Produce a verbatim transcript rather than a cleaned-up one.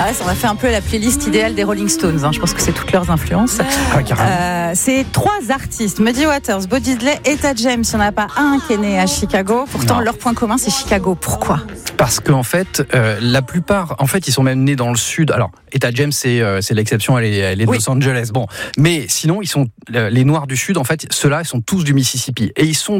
Ah, ça, on a fait un peu la playlist idéale des Rolling Stones. Hein. Je pense que c'est toutes leurs influences. Ah, carrément. Euh, c'est trois artistes, Muddy Waters, Bo Diddley, Etta James. Il n'y en a pas un qui est né à Chicago. Pourtant, Non. leur point commun, c'est Chicago. Pourquoi ? Parce qu'en fait, euh, la plupart, en fait, ils sont même nés dans le sud. Alors, Etta James, c'est, euh, c'est l'exception, elle est, elle est de Oui. Los Angeles. Bon, mais sinon, ils sont les Noirs du sud. En fait, ceux-là, ils sont tous du Mississippi et ils sont